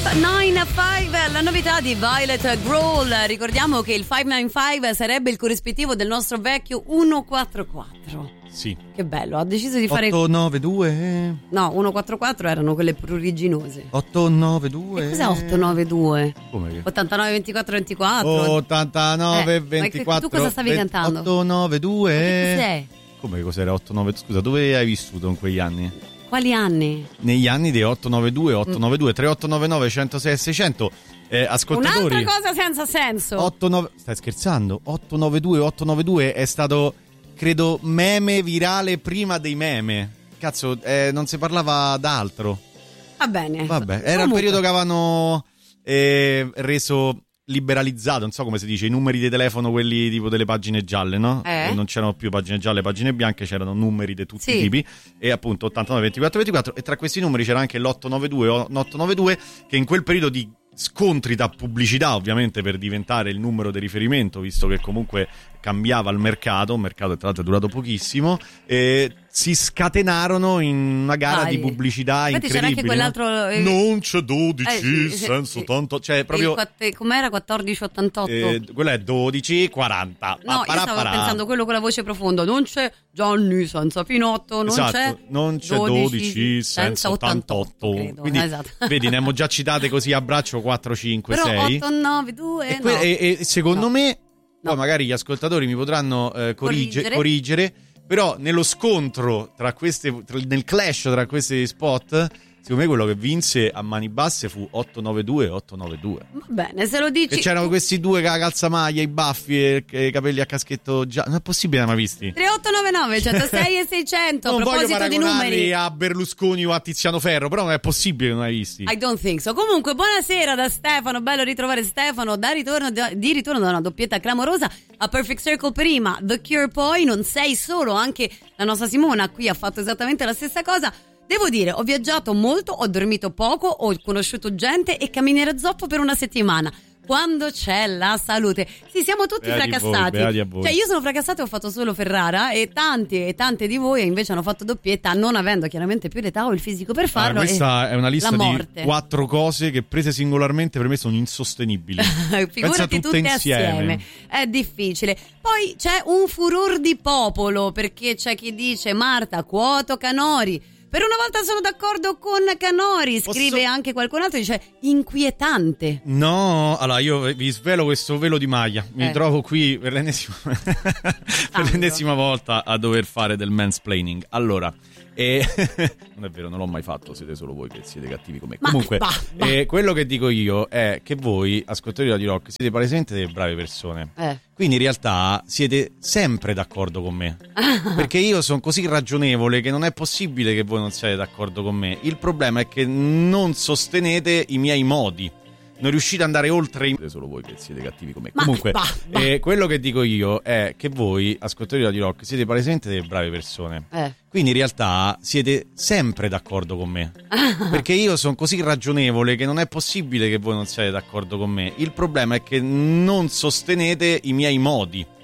595, la novità di Violet Grohl. Ricordiamo che il 595 sarebbe il corrispettivo del nostro vecchio 144. Sì. Che bello, ha deciso di fare 892. No, 144 erano quelle pruriginose. 892. Che cos'è 892? Come che? 89 24 24. 89 24. Tu cosa stavi cantando? 892. Che cos'è? Come cos'era 89? Scusa, dove hai vissuto in quegli anni? Quali anni? Negli anni di 892, 892, 3899 106 600. Ascoltatori. Un'altra cosa senza senso. 89. Stai scherzando? 892, 892 è stato, credo, meme virale prima dei meme. Cazzo, non si parlava d'altro. Va bene. Vabbè, era il periodo che avevano reso liberalizzato, non so come si dice, i numeri di telefono, quelli tipo delle pagine gialle, no? Non c'erano più pagine gialle, pagine bianche, c'erano numeri di tutti i tipi, e appunto 89 24 24, e tra questi numeri c'era anche l'892 o 892, che in quel periodo di scontri da pubblicità, ovviamente, per diventare il numero di riferimento, visto che comunque cambiava il mercato, un mercato che tra l'altro è durato pochissimo, e si scatenarono in una gara di pubblicità. Infatti incredibile. c'era anche quell'altro non c'è 12 senza tanto, cioè proprio com'era 1488? quello è 1240. No, io stavo pensando quello con la voce profonda. Non c'è Gianni senza Pinotto, non c'è 12 senza 88. Credo, quindi esatto. vedi, ne abbiamo già citate così a braccio 4, 5, però 6. 8, 9, 2 e secondo me No. poi magari gli ascoltatori mi potranno corriggere, però nello scontro tra queste, nel clash tra questi spot, secondo me quello che vinse a mani basse fu 892 e 892. Va bene, se lo dici. E c'erano questi due con la calzamaglia, i baffi e i capelli a caschetto già. Non è possibile, non mai visti. 3899 106 e 600. Non a proposito voglio di paragonarli numeri a Berlusconi o a Tiziano Ferro, però non è possibile che non hai visti. I don't think so. Comunque, buonasera da Stefano, bello ritrovare Stefano. Di ritorno da una doppietta clamorosa a Perfect Circle prima, The Cure poi. Non sei solo, anche la nostra Simona qui ha fatto esattamente la stessa cosa. Devo dire, ho viaggiato molto, ho dormito poco, ho conosciuto gente e camminare zoppo per una settimana. Quando c'è la salute. Sì, siamo tutti fracassati. Beati a voi. Cioè, io sono fracassata e ho fatto solo Ferrara, e tanti e tante di voi invece hanno fatto doppietta, non avendo chiaramente più l'età o il fisico per farlo. Questa è una lista di morte. 4 cose che prese singolarmente per me sono insostenibili. Figurati tutte assieme. È difficile. Poi c'è un furor di popolo, perché c'è chi dice: Marta, quoto Canori. Per una volta sono d'accordo con Canori, scrive anche qualcun altro, dice inquietante. No, allora io vi svelo questo velo di maglia. Mi trovo qui per l'ennesima volta a dover fare del mansplaining. Allora, non è vero, non l'ho mai fatto, siete solo voi che siete cattivi come me. Comunque, quello che dico io è che voi, ascoltatori di Radio Rock, siete palesemente delle brave persone. Quindi in realtà siete sempre d'accordo con me. Perché io sono così ragionevole che non è possibile che voi non siate d'accordo con me. Il problema è che non sostenete i miei modi. Non riuscite ad andare oltre solo voi che siete cattivi come me. Comunque, quello che dico io è che voi, ascoltatori di Radio Rock, siete palesemente delle brave persone. Quindi in realtà siete sempre d'accordo con me. Perché io sono così ragionevole che non è possibile che voi non siate d'accordo con me. Il problema è che non sostenete i miei modi.